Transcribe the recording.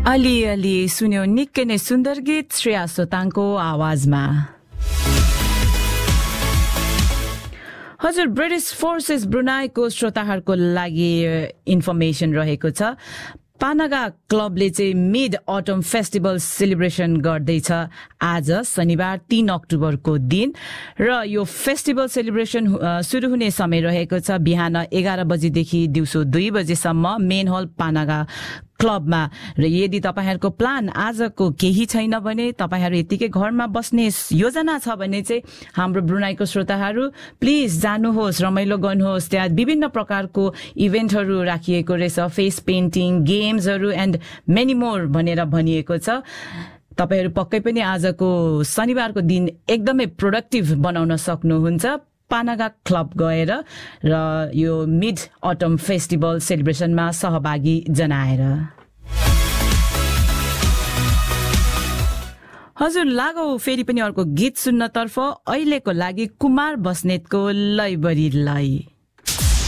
अलिअलि सुन्यो निकै नै सुन्दर गीत श्रेया सोताङको आवाजमा। हजुर, ब्रिटिश फोर्सेस ब्रुनाईको श्रोताहरूको लागि इन्फर्मेसन रहेको छ। पानागा क्लबले चाहिँ मिड अटम फेस्टिभल सेलिब्रेसन गर्दैछ आज शनिबार 3 अक्टोबरको दिन र यो फेस्टिभल सेलिब्रेसन सुरु हुने समय रहेको छ बिहान 11 बजेदेखि दिउँसो 2 बजेसम्म मेन हल पानागा क्लबमा। र यदि तपाईहरुको प्लान आजको केही छैन भने, तपाईहरु यतिकै घरमा बस्ने योजना छ भने चाहिँ हाम्रो ब्रुनाईको श्रोताहरु प्लिज जानुहोस्, रमाइलो गर्नुहोस्। त्यहाँ विभिन्न प्रकारको इभेन्टहरु राखिएको रहेछ, face painting, गेम्सहरु and many more भनेर भनिएको छ। तपाईहरु पक्कै पनि आजको शनिबारको दिन एकदमै प्रोडक्टिभ बनाउन सक्नुहुन्छ पानागा क्लब गएर र यो मिड अटम फेस्टिभल सेलिब्रेसनमा सहभागी जनाएर। हजुर, लागौ फेरि पनि अर्को गीत सुन्नतर्फ। अहिलेको लागि कुमार बस्नेतको लैबरी लै।